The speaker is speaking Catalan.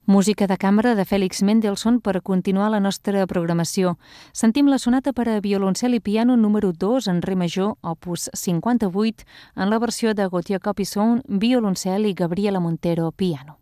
Música de cambra de Félix Mendelssohn per continuar la nostra programació. Sentim la sonata per a violoncel i piano número 2 en re major, opus 58, en la versió de Gautier Capuçon, violoncel i Gabriela Montero, piano.